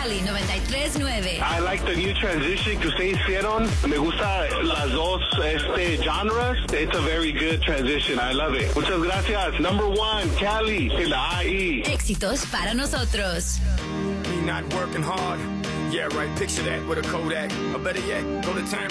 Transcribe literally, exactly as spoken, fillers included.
Cali noventa y tres nueve. I like the new transition que ustedes hicieron. Me gusta las dos este, genres. It's a very good transition. I love it. Muchas gracias. Number one, Cali, en la A I. Éxitos para nosotros. Me not working hard. Yeah, right. Picture that with a Kodak. Or better yet, go to time.